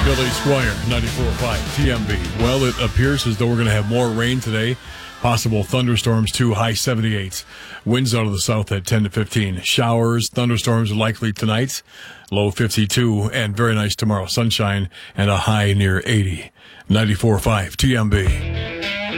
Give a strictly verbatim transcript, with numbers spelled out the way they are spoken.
Billy Squire, ninety-four point five T M B. Well, it appears as though we're going to have more rain today. Possible thunderstorms too, high seventy-eight. Winds out of the south at ten to fifteen. Showers, thunderstorms are likely tonight, low fifty-two, and very nice tomorrow. Sunshine and a high near eighty. ninety-four point five T M B.